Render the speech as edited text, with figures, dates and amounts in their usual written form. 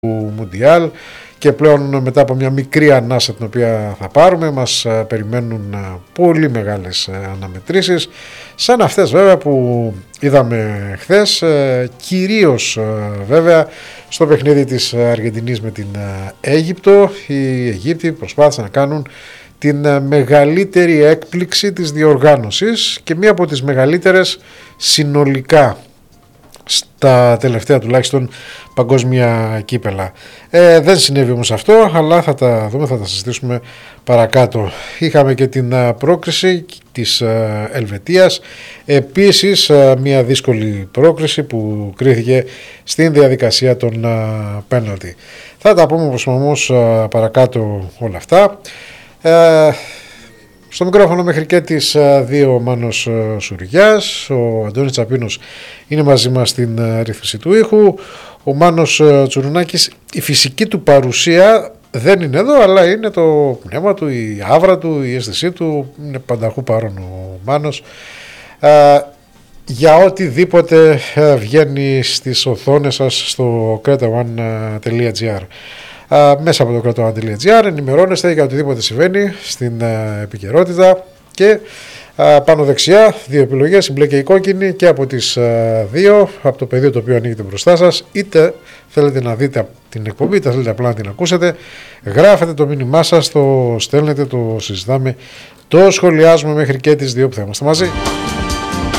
Μουντιάλ και πλέον μετά από μια μικρή ανάσα την οποία θα πάρουμε μας περιμένουν πολύ μεγάλες αναμετρήσεις σαν αυτές βέβαια που είδαμε χθες, κυρίως βέβαια στο παιχνίδι της Αργεντινής με την Αίγυπτο. Οι Αιγύπτιοι προσπάθησαν να κάνουν την μεγαλύτερη έκπληξη της διοργάνωσης και μία από τις μεγαλύτερες συνολικά στα τελευταία τουλάχιστον παγκόσμια κύπελα. Δεν συνέβη όμως αυτό, αλλά θα τα δούμε, θα τα συζητήσουμε παρακάτω. Είχαμε και την πρόκριση της Ελβετίας, επίσης μια δύσκολη πρόκριση που κρίθηκε στην διαδικασία των πέναλτι. Θα τα πούμε όμως παρακάτω όλα αυτά. Στο μικρόφωνο μέχρι και τις 2 ο Μάνος Σουριάς, ο Αντώνης Τσαπίνος είναι μαζί μας στην ρύθμιση του ήχου, ο Μάνος Τσουρουνάκης, η φυσική του παρουσία δεν είναι εδώ, αλλά είναι το πνεύμα του, η άβρα του, η αίσθησή του, είναι πανταχού παρόν ο Μάνος για οτιδήποτε βγαίνει στις οθόνες σας στο cretaone.gr. Μέσα από το cretaone.gr ενημερώνεστε για οτιδήποτε συμβαίνει στην επικαιρότητα και πάνω δεξιά 2 επιλογές, η μπλε και η κόκκινη, και από τις 2 από το πεδίο το οποίο ανοίγεται μπροστά σας, είτε θέλετε να δείτε την εκπομπή είτε θέλετε απλά να την ακούσετε, γράφετε το μήνυμά σας, το στέλνετε, το συζητάμε, το σχολιάζουμε μέχρι και τις 2 που θα είμαστε μαζί.